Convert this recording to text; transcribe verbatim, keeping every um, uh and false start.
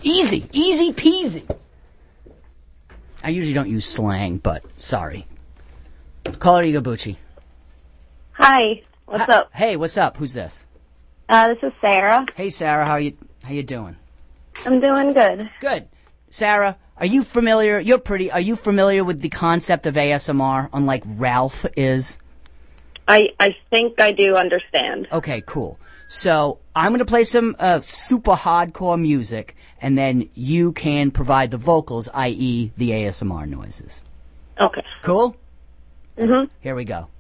Easy. Easy peasy. I usually don't use slang, but sorry. Caller Igabuchi. Hi. What's Hi, up? Hey, what's up? Who's this? Uh, this is Sarah. Hey, Sarah. How you how you doing? I'm doing good. Good. Sarah, are you familiar? You're pretty. Are you familiar with the concept of A S M R, unlike Ralph is? I, I think I do understand. Okay, cool. So I'm going to play some uh, super hardcore music, and then you can provide the vocals, that is the A S M R noises. Okay. Cool? Mm-hmm. Here we go.